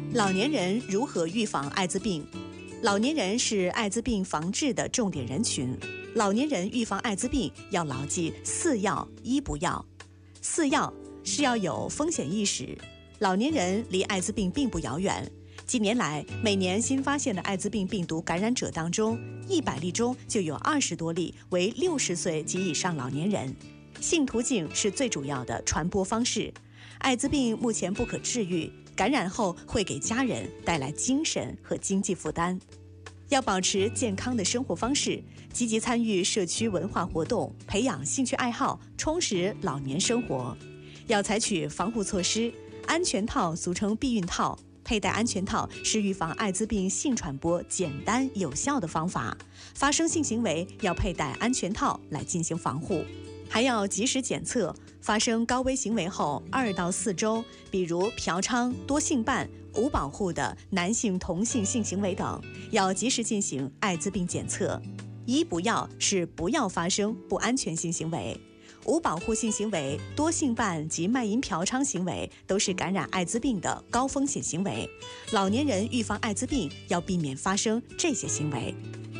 老年人如何预防艾滋病？老年人是艾滋病防治的重点人群。老年人预防艾滋病要牢记4要1不要。4要是要有风险意识。老年人离艾滋病并不遥远。近年来，每年新发现的艾滋病病毒感染者当中，100例中就有20多例为60岁及以上老年人。性途径是最主要的传播方式。艾滋病目前不可治愈，感染后会给家人带来精神和经济负担。要保持健康的生活方式，积极参与社区文化活动，培养兴趣爱好，充实老年生活。要采取防护措施，安全套俗称避孕套，佩戴安全套是预防艾滋病性传播简单有效的方法。发生性行为要佩戴安全套来进行防护。还要及时检测，发生高危行为后2到4周，比如嫖娼、多性伴、无保护的男性同性性行为等，要及时进行艾滋病检测。1不要是不要发生不安全性行为。无保护性行为、多性伴及卖淫嫖娼行为都是感染艾滋病的高风险行为。老年人预防艾滋病要避免发生这些行为。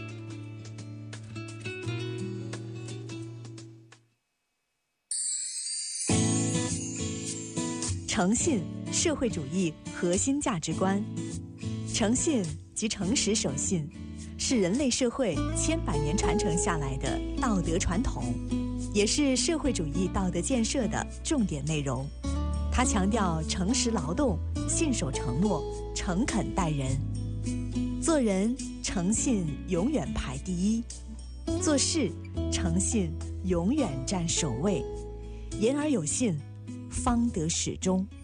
诚信，社会主义核心价值观。诚信即诚实守信，是人类社会千百年传承下来的道德传统，也是社会主义道德建设的重点内容。它强调诚实劳动、信守承诺、诚恳待人。做人诚信永远排第一，做事诚信永远占首位。言而有信，方得始终。